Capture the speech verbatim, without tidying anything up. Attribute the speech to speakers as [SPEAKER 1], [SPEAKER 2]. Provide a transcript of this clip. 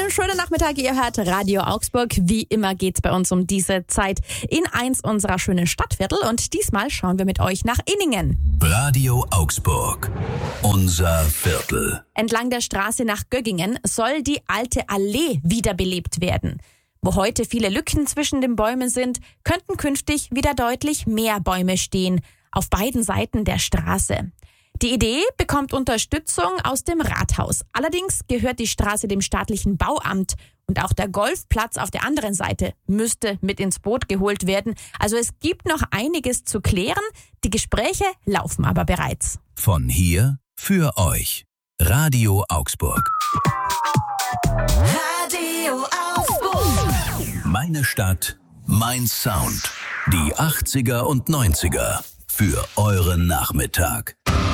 [SPEAKER 1] schönen Nachmittag, ihr hört Radio Augsburg. Wie immer geht's bei uns um diese Zeit in eins unserer schönen Stadtviertel und diesmal schauen wir mit euch nach Inningen.
[SPEAKER 2] Radio Augsburg, unser Viertel.
[SPEAKER 1] Entlang der Straße nach Göggingen soll die alte Allee wiederbelebt werden. Wo heute viele Lücken zwischen den Bäumen sind, könnten künftig wieder deutlich mehr Bäume stehen, auf beiden Seiten der Straße. Die Idee bekommt Unterstützung aus dem Rathaus. Allerdings gehört die Straße dem staatlichen Bauamt und auch der Golfplatz auf der anderen Seite müsste mit ins Boot geholt werden. Also es gibt noch einiges zu klären. Die Gespräche laufen aber bereits.
[SPEAKER 2] Von hier für euch. Radio Augsburg.
[SPEAKER 3] Radio Augsburg.
[SPEAKER 2] Meine Stadt, mein Sound. Die achtziger und neunziger für euren Nachmittag.